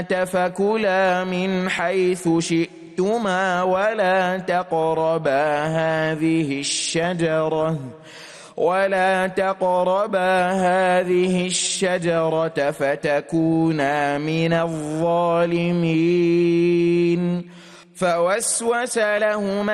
فكلا من حيث شئتما ولا تقربا هذه الشجرة فتكونا من الظالمين. فوسوس لهما